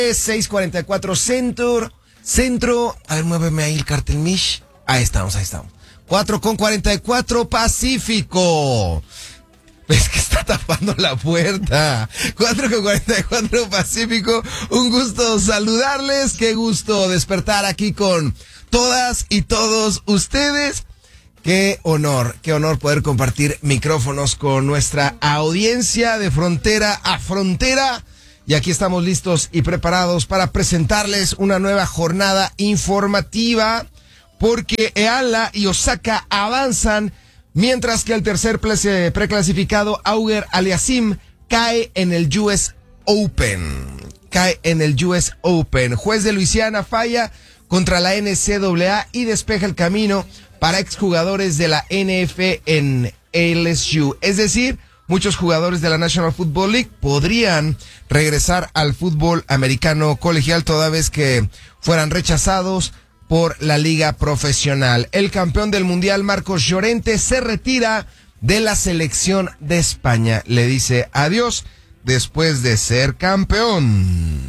6:44 centro. A ver, muéveme ahí el cartel Mish. Ahí estamos. 4:44 Pacífico. Es que está tapando la puerta. 4:44 Pacífico. Un gusto saludarles. Qué gusto despertar aquí con todas y todos ustedes. Qué honor poder compartir micrófonos con nuestra audiencia de frontera a frontera. Y aquí estamos listos y preparados para presentarles una nueva jornada informativa, porque EALA y Osaka avanzan, mientras que el tercer preclasificado, Auger Aliassime, cae en el US Open. Juez de Luisiana falla contra la NCAA y despeja el camino para exjugadores de la NF en LSU. Es decir, muchos jugadores de la National Football League podrían regresar al fútbol americano colegial toda vez que fueran rechazados por la liga profesional. El campeón del mundial, Marcos Llorente, se retira de la selección de España. Le dice adiós después de ser campeón.